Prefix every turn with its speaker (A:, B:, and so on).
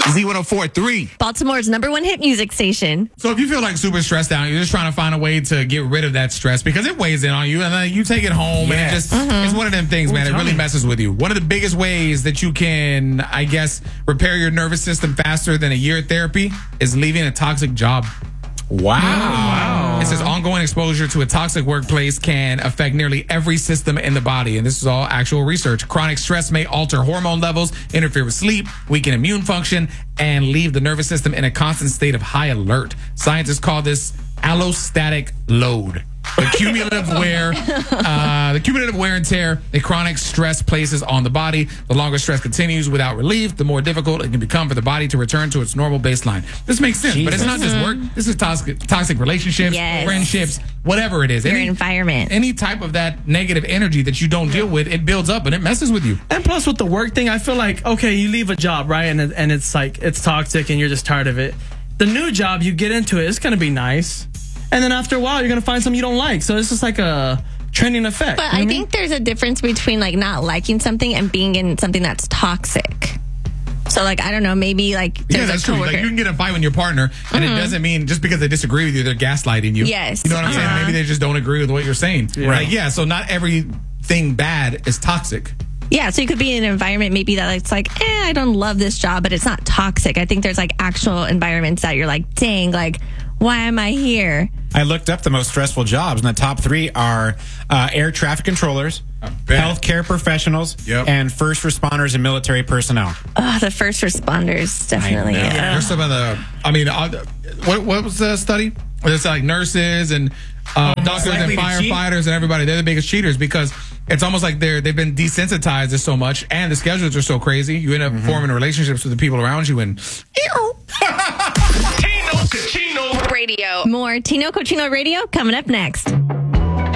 A: Z104.3.
B: Baltimore's #1 hit music station.
C: So if you feel like super stressed out, you're just trying to find a way to get rid of that stress because it weighs in on you, and then you take it home, and it just it's one of them things, man. It really messes with you. One of the biggest ways that you can, I guess, repair your nervous system faster than a year of therapy is leaving a toxic job.
A: Wow.
C: It says ongoing exposure to a toxic workplace can affect nearly every system in the body. And this is all actual research. Chronic stress may alter hormone levels, interfere with sleep, weaken immune function, and leave the nervous system in a constant state of high alert. Scientists call this allostatic load. The cumulative wear and tear that chronic stress places on the body. The longer stress continues without relief, the more difficult it can become for the body to return to its normal baseline. This makes sense, but it's not just work. This is toxic relationships, friendships, whatever it is.
B: Your environment.
C: Any type of that negative energy that you don't deal with, it builds up and it messes with you.
D: And plus with the work thing, I feel like, okay, you leave a job, right? And it's like, it's toxic and you're just tired of it. The new job, you get into it, it's going to be nice. And then after a while, you're going to find something you don't like. So it's just like a trending effect.
B: But I think there's a difference between like not liking something and being in something that's toxic. So like, I don't know, maybe like there's
C: that's
B: a
C: true.
B: coworker.
C: Like you can get in a fight with your partner, and it doesn't mean just because they disagree with you, they're gaslighting you.
B: Yes.
C: You know what I'm saying? Maybe they just don't agree with what you're saying.
D: Right.
C: Like, so not everything bad is toxic.
B: Yeah, so you could be in an environment maybe that it's like, I don't love this job, but it's not toxic. I think there's like actual environments that you're like, dang, like, why am I here?
A: I looked up the most stressful jobs, and the top 3 are air traffic controllers, healthcare professionals, and first responders and military personnel.
B: Oh, the first responders, definitely.
C: There's some of the, what was the study? It's like nurses and doctors and firefighters and everybody. They're the biggest cheaters because it's almost like they've been desensitized to so much, and the schedules are so crazy. You end up forming relationships with the people around you, and
E: Tino Cochino Radio.
B: More Tino Cochino Radio coming up next.